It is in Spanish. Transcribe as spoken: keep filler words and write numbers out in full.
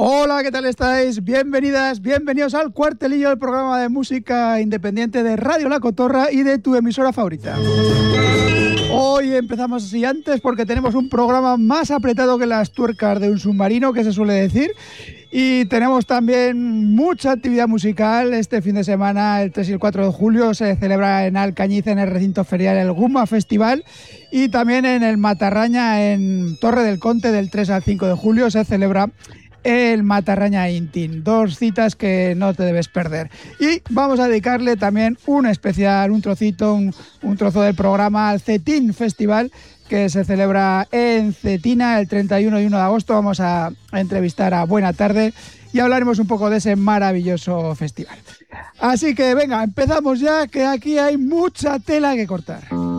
Hola, ¿qué tal estáis? Bienvenidas, bienvenidos al Cuartelillo, del programa de música independiente de Radio La Cotorra y de tu emisora favorita. Hoy empezamos así antes porque tenemos un programa más apretado que las tuercas de un submarino, que se suele decir. Y tenemos también mucha actividad musical. Este fin de semana, el tres y el cuatro de julio, se celebra en Alcañiz, en el recinto ferial, el Guma Festival. Y también en el Matarraña, en Torre del Conte, del tres al cinco de julio, se celebra el Matarraña Intin. Dos citas que no te debes perder. Y vamos a dedicarle también un especial, un trocito, un, un trozo del programa al Cetín Festival, que se celebra en Cetina el treinta y uno y uno de agosto. Vamos a, a entrevistar a Buena Tarde y hablaremos un poco de ese maravilloso festival. Así que venga, empezamos ya, que aquí hay mucha tela que cortar.